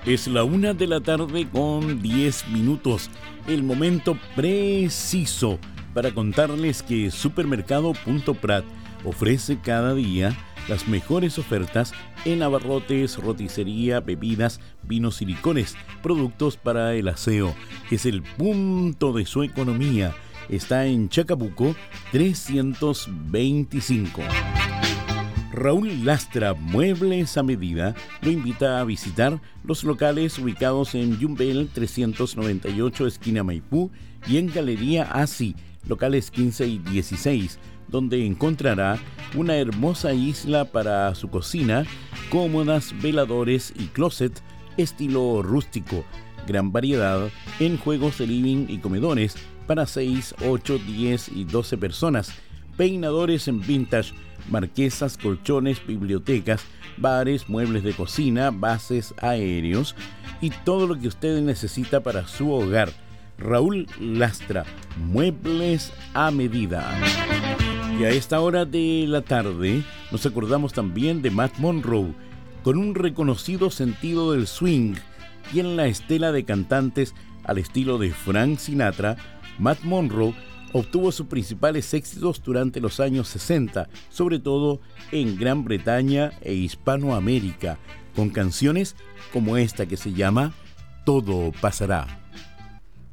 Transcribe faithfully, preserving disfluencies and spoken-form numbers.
Es la una de la tarde con diez minutos, el momento preciso para contarles que Supermercado Punto Prat ofrece cada día las mejores ofertas en abarrotes, roticería, bebidas, vinos y licores, productos para el aseo. Es el punto de su economía. Está en Chacabuco trescientos veinticinco. Raúl Lastra, Muebles a Medida, lo invita a visitar los locales ubicados en Yumbel trescientos noventa y ocho, esquina Maipú, y en Galería Asi, locales quince y dieciséis, donde encontrará una hermosa isla para su cocina, cómodas, veladores y closet estilo rústico, gran variedad en juegos de living y comedores para seis, ocho, diez y doce personas, peinadores en vintage, marquesas, colchones, bibliotecas, bares, muebles de cocina, bases aéreos y todo lo que usted necesita para su hogar. Raúl Lastra, Muebles a Medida. Y a esta hora de la tarde nos acordamos también de Matt Monroe, con un reconocido sentido del swing y en la estela de cantantes al estilo de Frank Sinatra. Matt Monroe obtuvo sus principales éxitos durante los años sesenta, sobre todo en Gran Bretaña e Hispanoamérica, con canciones como esta que se llama Todo Pasará.